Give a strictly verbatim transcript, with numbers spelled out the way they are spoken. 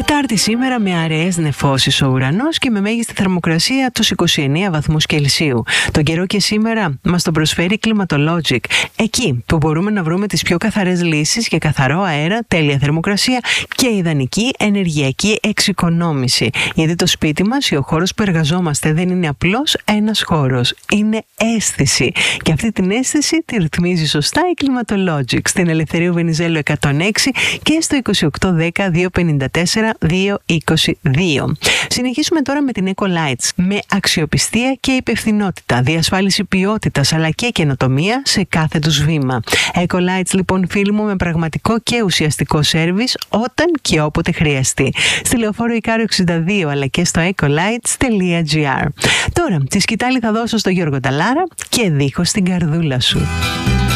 Τετάρτη σήμερα με αραιές νεφώσεις ο ουρανός και με μέγιστη θερμοκρασία τους είκοσι εννέα βαθμούς Κελσίου. Τον καιρό και σήμερα μας τον προσφέρει Climatologic. Εκεί που μπορούμε να βρούμε τις πιο καθαρές λύσεις για καθαρό αέρα, τέλεια θερμοκρασία και ιδανική ενεργειακή εξοικονόμηση. Γιατί το σπίτι μας ή ο χώρος που εργαζόμαστε δεν είναι απλώς ένας χώρος. Είναι αίσθηση. Και αυτή την αίσθηση τη ρυθμίζει σωστά η Climatologic στην Ελευθερίου Βενιζέλου εκατόν έξι και στο είκοσι οκτώ δέκα δύο πενήντα τέσσερα δύο είκοσι δύο. Συνεχίσουμε τώρα με την Ecolights. Με αξιοπιστία και υπευθυνότητα, διασφάλιση ποιότητας αλλά και καινοτομία σε κάθε τους βήμα. Ecolights λοιπόν φίλοι μου, με πραγματικό και ουσιαστικό σέρβις όταν και όποτε χρειαστεί. Στη Λεωφόρο Ικάρο εξήντα δύο αλλά και στο ecolights τελεία gr. Τώρα τη σκητάλη θα δώσω στο Γιώργο Ταλάρα και δίχως την καρδούλα σου.